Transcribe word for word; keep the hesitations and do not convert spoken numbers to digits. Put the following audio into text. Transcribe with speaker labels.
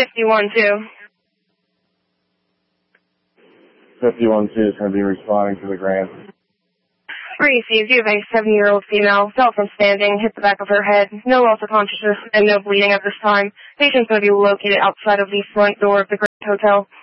Speaker 1: fifty-one two.
Speaker 2: fifty-one two is going to be responding to the grant.
Speaker 1: Received. You have a seven-year-old female, fell from standing, hit the back of her head, no loss of consciousness, and no bleeding at this time. Patient's going to be located outside of the front door of the Grand Hotel.